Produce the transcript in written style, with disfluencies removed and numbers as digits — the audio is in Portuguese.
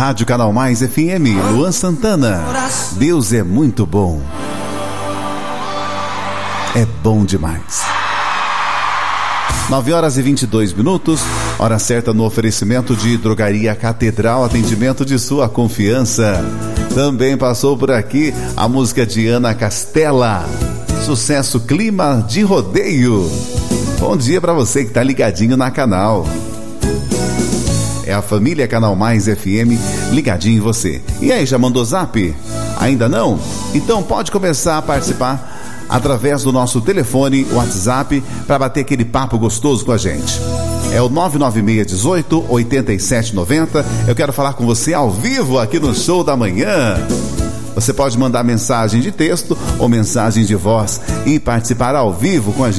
Rádio Canal Mais FM, Luan Santana. Deus é muito bom. É bom demais. 9h22, hora certa no oferecimento de Drogaria Catedral, atendimento de sua confiança. Também passou por aqui a música de Ana Castela, sucesso Clima de Rodeio. Bom dia pra você que tá ligadinho na canal. É a família Canal Mais FM ligadinho em você. E aí, já mandou zap? Ainda não? Então pode começar a participar através do nosso telefone, WhatsApp, para bater aquele papo gostoso com a gente. É o 99618-8790. Eu quero falar com você ao vivo aqui no Show da Manhã. Você pode mandar mensagem de texto ou mensagem de voz e participar ao vivo com a gente.